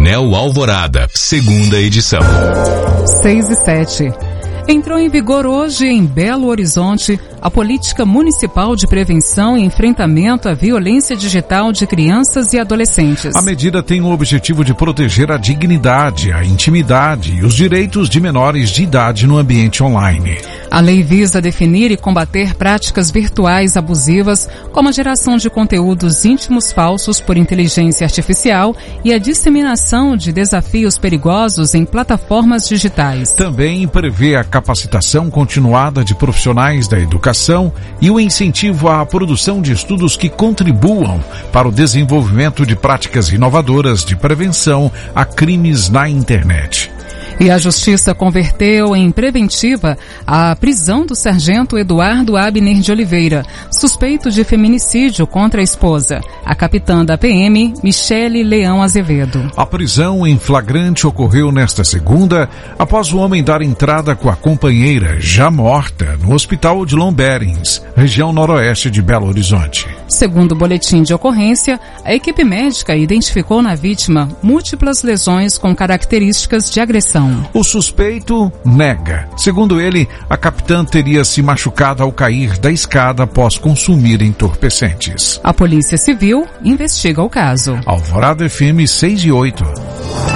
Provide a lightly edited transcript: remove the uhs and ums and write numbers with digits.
Jornal Alvorada, segunda edição. 6:07. Entrou em vigor hoje em Belo Horizonte a Política Municipal de Prevenção e Enfrentamento à Violência Digital de Crianças e Adolescentes. A medida tem o objetivo de proteger a dignidade, a intimidade e os direitos de menores de idade no ambiente online. A lei visa definir e combater práticas virtuais abusivas, como a geração de conteúdos íntimos falsos por inteligência artificial e a disseminação de desafios perigosos em plataformas digitais. Também prevê a capacitação continuada de profissionais da educação e o incentivo à produção de estudos que contribuam para o desenvolvimento de práticas inovadoras de prevenção a crimes na internet. E a Justiça converteu em preventiva a prisão do sargento Eduardo Abner de Oliveira, suspeito de feminicídio contra a esposa, a capitã da PM, Michele Leão Azevedo. A prisão em flagrante ocorreu nesta segunda, após o homem dar entrada com a companheira, já morta, no hospital de Lomberens, região noroeste de Belo Horizonte. Segundo o boletim de ocorrência, a equipe médica identificou na vítima múltiplas lesões com características de agressão. O suspeito nega. Segundo ele, a capitã teria se machucado ao cair da escada após consumir entorpecentes. A Polícia Civil investiga o caso. Alvorada FM 6 e 8.